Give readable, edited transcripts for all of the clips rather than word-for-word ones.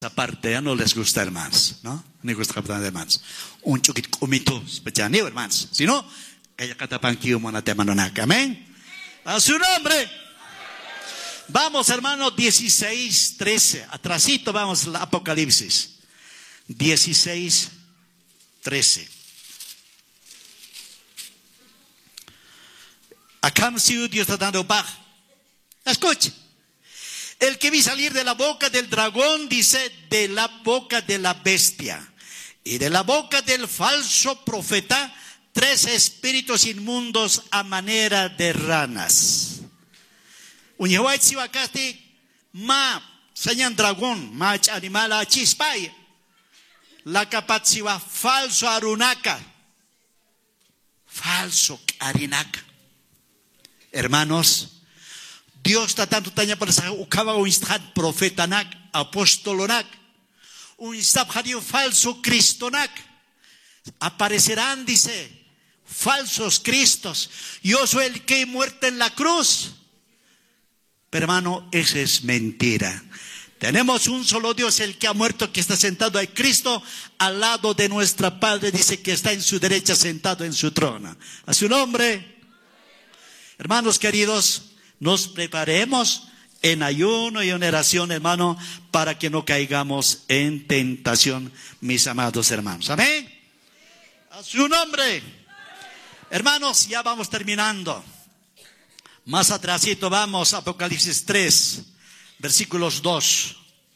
Esa parte ya no les gusta, hermanos, ¿no? No les gusta, hermanos. Un chuquit comito especial, hermanos. Si no, kaya katapan kiyo mona te manonak. Amén. A su nombre. Vamos, hermano, 16, 13. Atrasito vamos al Apocalipsis. 16, 13. Acá Dios está dando paz. Escuche. El que vi salir de la boca del dragón, dice, de la boca de la bestia y de la boca del falso profeta, 3 espíritus inmundos a manera de ranas. Unyawai siwakasti ma sanyan dragón, ma animal a chispay. La capacidad falso arunaka. Falso arinaka. Hermanos, Dios está tanto tanya para sa ukaba un instant profetanak, apostolonak, un instant falso cristonak. Aparecerán, dice, falsos cristos. Yo soy el que he muerto en la cruz. Pero hermano, eso es mentira. Tenemos un solo Dios, el que ha muerto, que está sentado ahí. Cristo al lado de nuestra Padre, dice que está en su derecha sentado en su trono. A su nombre. Hermanos queridos, nos preparemos en ayuno y en oración, hermano, para que no caigamos en tentación, mis amados hermanos. Amén. A su nombre. Hermanos, ya vamos terminando. Más atrásito vamos, Apocalipsis 3, versículos 2.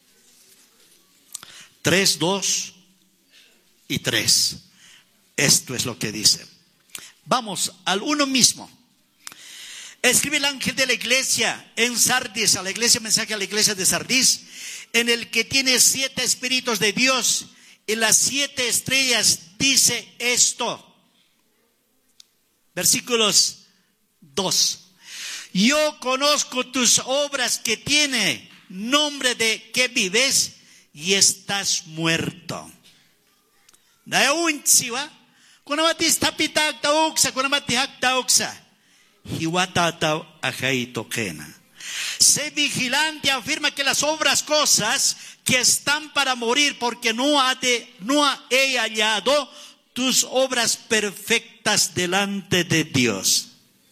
3, 2 y 3. Esto es lo que dice. Vamos al uno mismo. Escribe el ángel de la iglesia en Sardis, a la iglesia, mensaje a la iglesia de Sardis, en el que tiene 7 espíritus de Dios y las 7 estrellas, dice esto. Versículos 2. Yo conozco tus obras, que tiene nombre de que vives y estás muerto. Nayauntsiwa, kunamatis tapitak tauksa, kunamatihak tauksa. Hiwatataw ajaito kena. Sé vigilante, afirma que las obras, cosas que están para morir, porque no he hallado tus obras perfectas delante de Dios.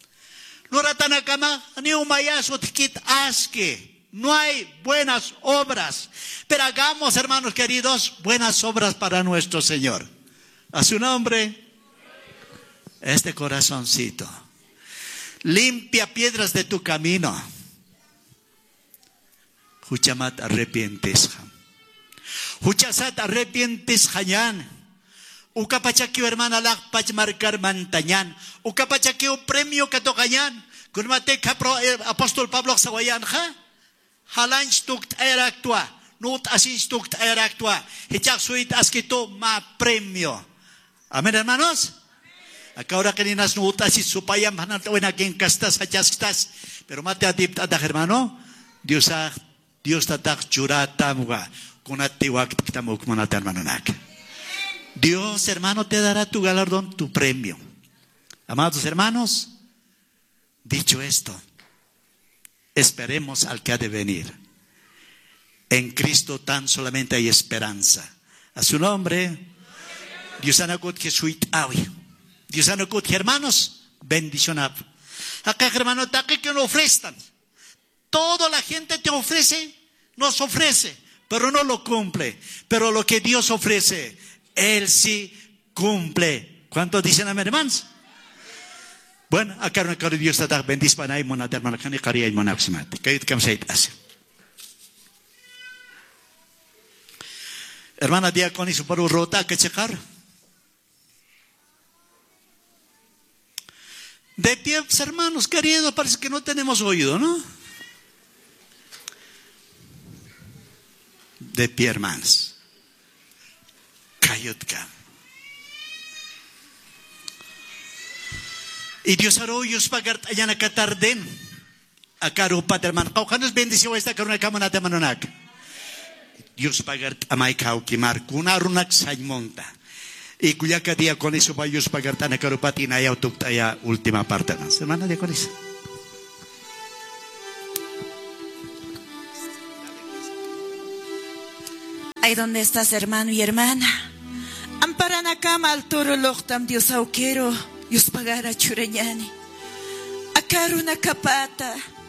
No hay buenas obras, pero hagamos, hermanos queridos, buenas obras para nuestro Señor. A su nombre, este corazoncito. Limpia piedras de tu camino. Huchamat arrepientes. Huchasat arrepientes hayan. Ukapachakio hermana lakpach marcar mantañan. Ukapachakio premio katokayan. Kunmate kapro apóstol Pablo sawayan ha. Halanch tukt eraktua. Nut asinch tukt eraktua. Hichak suit askito ma premio. Amén, hermanos. Acá ahora que ninas nutas y supayam hanatawin aking kastas hachastas. Pero mate atip tatak hermano. Dios tatak churata muga. Kunatiwak tamuk manat hermano nak. Dios, hermano, te dará tu galardón, tu premio. Amados hermanos, dicho esto, esperemos al que ha de venir. En Cristo tan solamente hay esperanza. A su nombre, Dios anakut que suit awi. Dios anakut, hermanos, bendición. Acá, hermano, que nos ofrezcan. Toda la gente te ofrece, nos ofrece, pero no lo cumple. Pero lo que Dios ofrece, Él sí cumple. ¿Cuántos dicen amén, hermanos? Bueno, acá no quiero Dios te bendice para ahí monat hermano que ni quería ir monat smart. ¿Qué hace? Hermana diáconis por rota que checar. De pie, hermanos queridos, parece que no tenemos oído, ¿no? De pie, hermanos. Kayutka. Y Dios arroyos pagart allá na katarden. Akarupat hermano. Kaukanos bendición esta karuna kamana te manonak. Dios pagart amay kaukimar kuna runak saymonta. Y cuya que día con eso va Dios pagart na karupatina ya utuptaya última parte. Hermana de con eso. Ahí donde estás, hermano y hermana. Amparana kama al toro lochtam Dios auquero, Dios pagara chureñani. Akaruna kapata.